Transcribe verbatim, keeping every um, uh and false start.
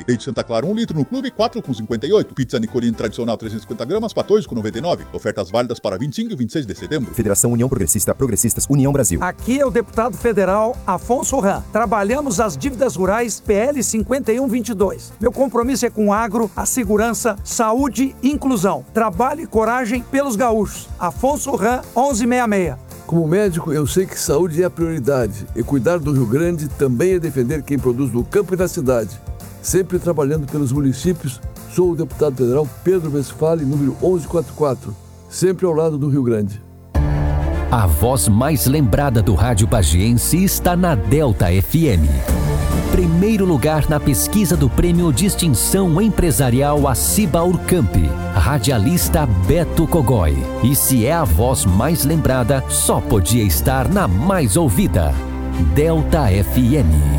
Leite Santa Clara um litro no Clube, quatro com cinquenta e oito. Pizza Nicolini tradicional trezentos e cinquenta gramas, quatorze com noventa e nove. Ofertas válidas para vinte e cinco e vinte e seis de setembro. Federação União Progressista, Progressistas, União Brasil. Aqui é o deputado federal Afonso Ram. Trabalhamos as dívidas rurais P L cinquenta e um vinte e dois. Meu compromisso é com o agro, a segurança, saúde e inclusão. Trabalho e coragem pelos gaúchos. Afonso Ram, onze sessenta e seis. Como médico, eu sei que saúde é a prioridade. E cuidar do Rio Grande também é defender quem produz no campo e na cidade. Sempre trabalhando pelos municípios, sou o deputado federal Pedro Westphalen, número onze quarenta e quatro. Sempre ao lado do Rio Grande. A voz mais lembrada do rádio pagiense está na Delta F M. Primeiro lugar na pesquisa do Prêmio Distinção Empresarial Aciba Urcamp. Radialista Beto Cogói. E se é a voz mais lembrada, só podia estar na mais ouvida. Delta F M.